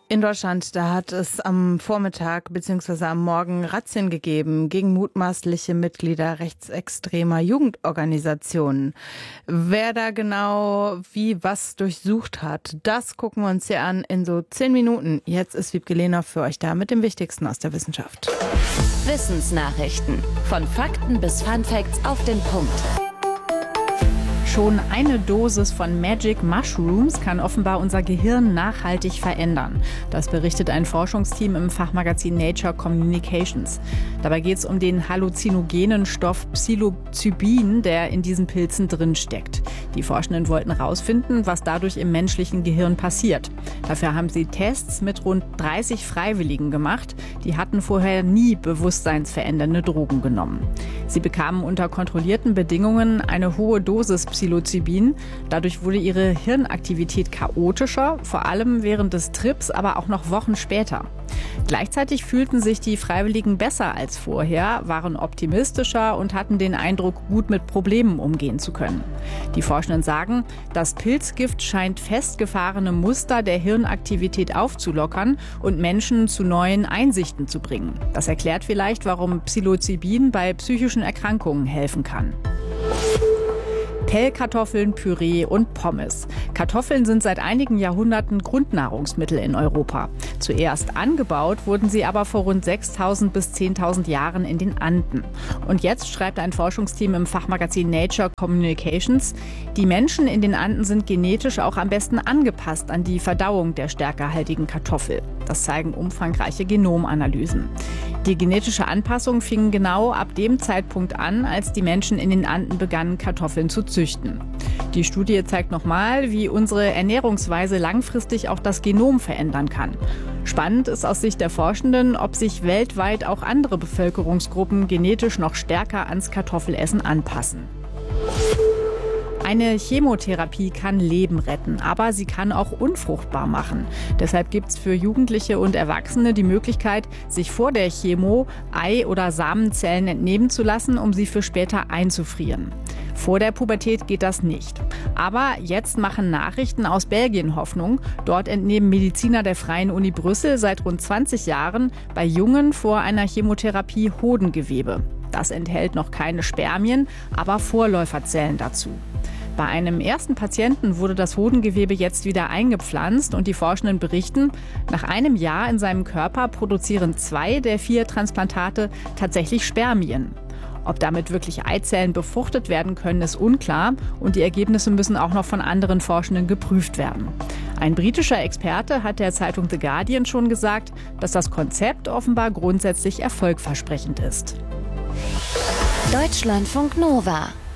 In Deutschland, da hat es am Vormittag bzw. am Morgen Razzien gegeben gegen mutmaßliche Mitglieder rechtsextremer Jugendorganisationen. Wer da genau wie was durchsucht hat, das gucken wir uns hier an in so 10 Minuten. Jetzt ist Wiebke Lehner für euch da mit dem Wichtigsten aus der Wissenschaft. Wissensnachrichten. Von Fakten bis Funfacts auf den Punkt. Schon eine Dosis von Magic Mushrooms kann offenbar unser Gehirn nachhaltig verändern. Das berichtet ein Forschungsteam im Fachmagazin Nature Communications. Dabei geht es um den halluzinogenen Stoff Psilocybin, der in diesen Pilzen drinsteckt. Die Forschenden wollten herausfinden, was dadurch im menschlichen Gehirn passiert. Dafür haben sie Tests mit rund 30 Freiwilligen gemacht. Die hatten vorher nie bewusstseinsverändernde Drogen genommen. Sie bekamen unter kontrollierten Bedingungen eine hohe Dosis Psilocybin. Dadurch wurde ihre Hirnaktivität chaotischer, vor allem während des Trips, aber auch noch Wochen später. Gleichzeitig fühlten sich die Freiwilligen besser als vorher, waren optimistischer und hatten den Eindruck, gut mit Problemen umgehen zu können. Die Forschenden sagen, das Pilzgift scheint festgefahrene Muster der Hirnaktivität aufzulockern und Menschen zu neuen Einsichten zu bringen. Das erklärt vielleicht, warum Psilocybin bei psychischen Erkrankungen helfen kann. Pellkartoffeln, Püree und Pommes. Kartoffeln sind seit einigen Jahrhunderten Grundnahrungsmittel in Europa. Zuerst angebaut wurden sie aber vor rund 6.000 bis 10.000 Jahren in den Anden. Und jetzt schreibt ein Forschungsteam im Fachmagazin Nature Communications, die Menschen in den Anden sind genetisch auch am besten angepasst an die Verdauung der stärkehaltigen Kartoffel. Das zeigen umfangreiche Genomanalysen. Die genetische Anpassung fing genau ab dem Zeitpunkt an, als die Menschen in den Anden begannen, Kartoffeln zu züchten. Die Studie zeigt nochmal, wie unsere Ernährungsweise langfristig auch das Genom verändern kann. Spannend ist aus Sicht der Forschenden, ob sich weltweit auch andere Bevölkerungsgruppen genetisch noch stärker ans Kartoffelessen anpassen. Eine Chemotherapie kann Leben retten, aber sie kann auch unfruchtbar machen. Deshalb gibt es für Jugendliche und Erwachsene die Möglichkeit, sich vor der Chemo Ei- oder Samenzellen entnehmen zu lassen, um sie für später einzufrieren. Vor der Pubertät geht das nicht. Aber jetzt machen Nachrichten aus Belgien Hoffnung. Dort entnehmen Mediziner der Freien Uni Brüssel seit rund 20 Jahren bei Jungen vor einer Chemotherapie Hodengewebe. Das enthält noch keine Spermien, aber Vorläuferzellen dazu. Bei einem ersten Patienten wurde das Hodengewebe jetzt wieder eingepflanzt und die Forschenden berichten, nach einem Jahr in seinem Körper produzieren 2 der 4 Transplantate tatsächlich Spermien. Ob damit wirklich Eizellen befruchtet werden können, ist unklar und die Ergebnisse müssen auch noch von anderen Forschenden geprüft werden. Ein britischer Experte hat der Zeitung The Guardian schon gesagt, dass das Konzept offenbar grundsätzlich erfolgversprechend ist. Deutschlandfunk Nova